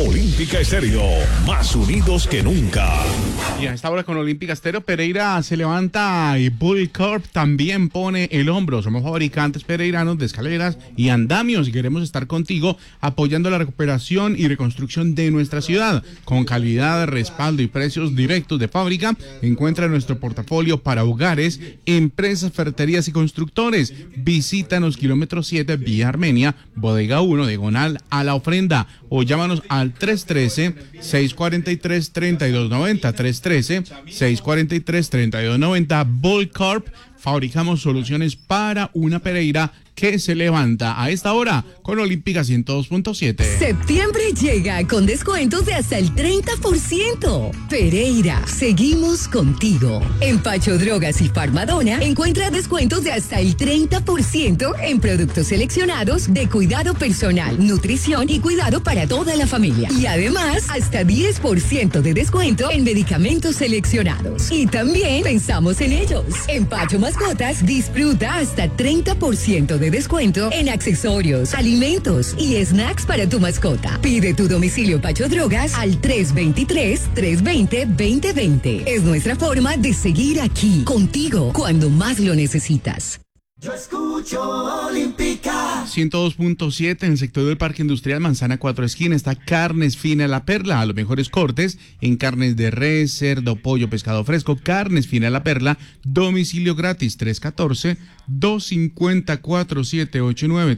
Olímpica Estéreo, más unidos que nunca. Y a esta hora con Olímpica Estéreo, Pereira se levanta y Bull Corp también pone el hombro. Somos fabricantes pereiranos de escaleras y andamios y queremos estar contigo apoyando la recuperación y reconstrucción de nuestra ciudad. Con calidad, respaldo y precios directos de fábrica, encuentra nuestro portafolio para hogares, empresas, ferreterías y constructores. Visítanos kilómetro 7, vía Armenia, bodega 1, diagonal a la ofrenda, o llámanos al 313-643-3290, 313-643-3290. Bull Corp, fabricamos soluciones para una Pereira que se levanta a esta hora con Olímpica 102.7. Septiembre llega con descuentos de hasta el 30%. Pereira, seguimos contigo. En Pacho Drogas y Farmadona encuentra descuentos de hasta el 30% en productos seleccionados de cuidado personal, nutrición y cuidado para toda la familia. Y además, hasta 10% de descuento en medicamentos seleccionados. Y también pensamos en ellos. En Pacho Mascotas, disfruta hasta 30% de descuento en accesorios, alimentos y snacks para tu mascota. Pide tu domicilio Pacho Drogas al 323-320-2020. Es nuestra forma de seguir aquí, contigo, cuando más lo necesitas. Yo escucho Olímpica 102.7 en el sector del Parque Industrial Manzana 4 Esquina está Carnes Fina La Perla, a los mejores cortes en carnes de res, cerdo, pollo, pescado fresco. Carnes Fina La Perla, domicilio gratis 314-250-4789,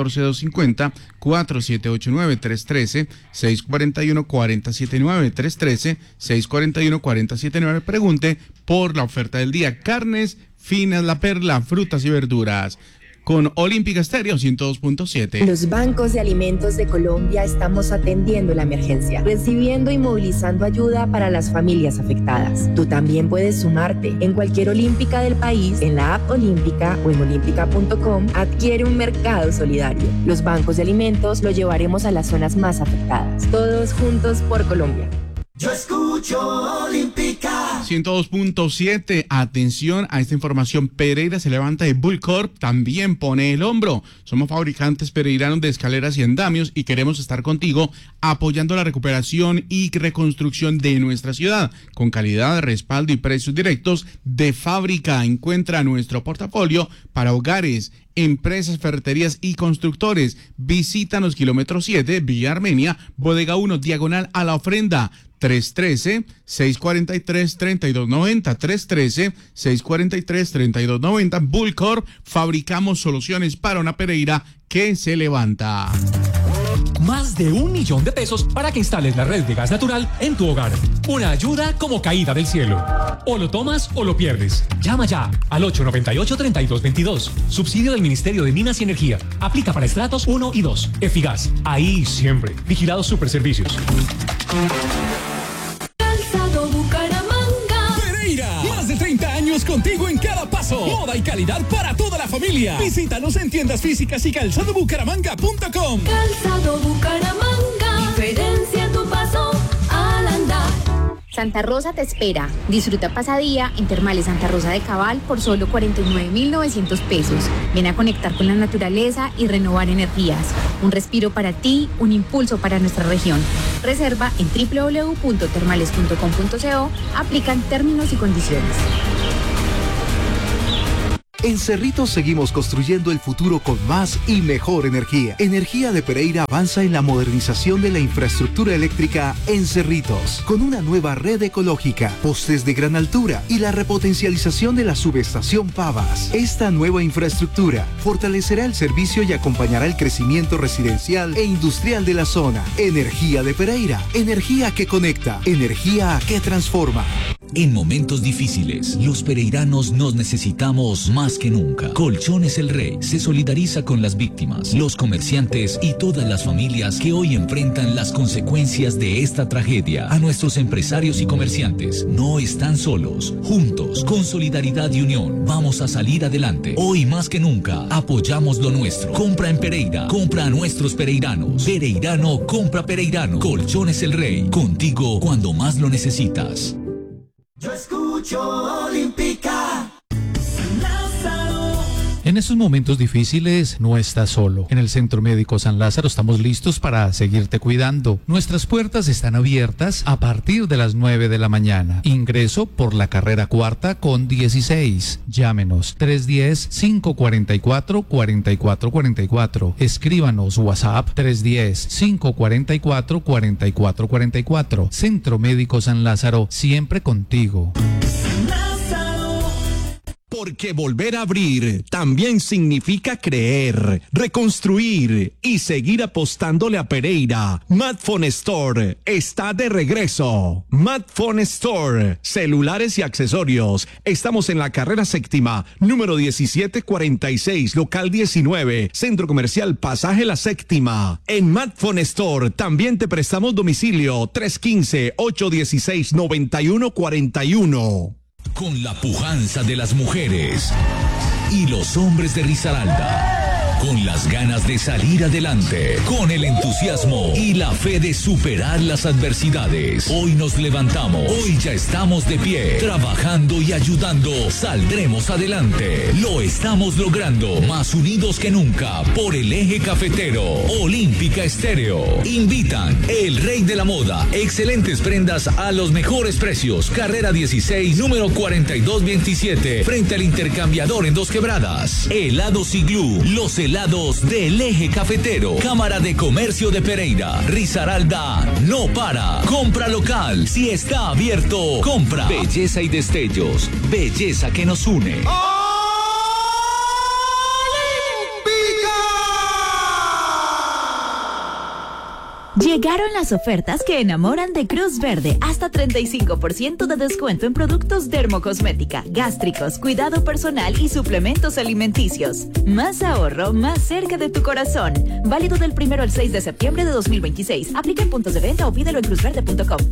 314-250-4789, 313-641-4079, 313-641-4079. Pregunte por la oferta del día. Carnes Finas La Perla, frutas y verduras. Con Olímpica Estéreo 102.7. Los bancos de alimentos de Colombia estamos atendiendo la emergencia, recibiendo y movilizando ayuda para las familias afectadas. Tú también puedes sumarte. En cualquier Olímpica del país, en la app Olímpica o en olímpica.com, adquiere un mercado solidario. Los bancos de alimentos lo llevaremos a las zonas más afectadas. Todos juntos por Colombia. Yo escucho Olímpica 102.7. Atención a esta información. Pereira se levanta y Bull Corp también pone el hombro. Somos fabricantes pereiranos de escaleras y andamios y queremos estar contigo apoyando la recuperación y reconstrucción de nuestra ciudad. Con calidad, respaldo y precios directos de fábrica. Encuentra nuestro portafolio para hogares, empresas, ferreterías y constructores. Visítanos kilómetro 7, vía Armenia, bodega 1, diagonal a la ofrenda. 313-643-3290, 313-643-3290. Bull Corp, fabricamos soluciones para una Pereira que se levanta. Más de 1 millón de pesos para que instales la red de gas natural en tu hogar. Una ayuda como caída del cielo. O lo tomas o lo pierdes. Llama ya al 898-3222. Subsidio del Ministerio de Minas y Energía. Aplica para estratos 1 y 2. Efigas. Ahí siempre. Vigilados Superservicios. Calzado Bucaramanga. Pereira, más de 30 años contigo en cada paso. Moda y calidad para toda la familia. Visítanos en tiendas físicas y calzadobucaramanga.com. Calzado Bucaramanga. Diferencia tu paso al andar. Santa Rosa te espera. Disfruta pasadía en Termales Santa Rosa de Cabal por solo 49.900 pesos. Ven a conectar con la naturaleza y renovar energías. Un respiro para ti, un impulso para nuestra región. Reserva en www.termales.com.co. Aplican términos y condiciones. En Cerritos seguimos construyendo el futuro con más y mejor energía. Energía de Pereira avanza en la modernización de la infraestructura eléctrica en Cerritos, con una nueva red ecológica, postes de gran altura y la repotencialización de la subestación Pavas. Esta nueva infraestructura fortalecerá el servicio y acompañará el crecimiento residencial e industrial de la zona. Energía de Pereira, energía que conecta, energía que transforma. En momentos difíciles, los pereiranos nos necesitamos más que nunca. Colchones El Rey se solidariza con las víctimas, los comerciantes y todas las familias que hoy enfrentan las consecuencias de esta tragedia. A nuestros empresarios y comerciantes, no están solos. Juntos, con solidaridad y unión, vamos a salir adelante. Hoy más que nunca, apoyamos lo nuestro. Compra en Pereira, compra a nuestros pereiranos. Pereirano, compra pereirano. Colchones El Rey, contigo cuando más lo necesitas. Yo escucho Olímpica. En estos momentos difíciles no estás solo. En el Centro Médico San Lázaro estamos listos para seguirte cuidando. Nuestras puertas están abiertas a partir de las 9 de la mañana. Ingreso por la carrera cuarta con 16. Llámenos 310-544-4444. Escríbanos WhatsApp 310-544-4444. Centro Médico San Lázaro, siempre contigo. Porque volver a abrir también significa creer, reconstruir y seguir apostándole a Pereira. Madphone Store está de regreso. Madphone Store, celulares y accesorios. Estamos en la carrera séptima, número 1746, local 19, Centro Comercial Pasaje La Séptima. En Madphone Store también te prestamos domicilio 315-816-9141. Con la pujanza de las mujeres y los hombres de Risaralda, con las ganas de salir adelante, con el entusiasmo y la fe de superar las adversidades. Hoy nos levantamos, hoy ya estamos de pie, trabajando y ayudando, saldremos adelante. Lo estamos logrando, más unidos que nunca, por el eje cafetero. Olímpica Estéreo. Invitan el rey de la moda, excelentes prendas a los mejores precios. Carrera 16, número 4227, frente al intercambiador en Dos Quebradas. Helados Iglú, los helados del eje cafetero. Cámara de Comercio de Pereira. Risaralda no para. Compra local. Si está abierto, compra. Belleza y destellos. Belleza que nos une. Llegaron las ofertas que enamoran de Cruz Verde. Hasta 35% de descuento en productos dermocosmética, gástricos, cuidado personal y suplementos alimenticios. Más ahorro, más cerca de tu corazón. Válido del 1 al 6 de septiembre de 2026. Aplica en puntos de venta o pídelo en cruzverde.com.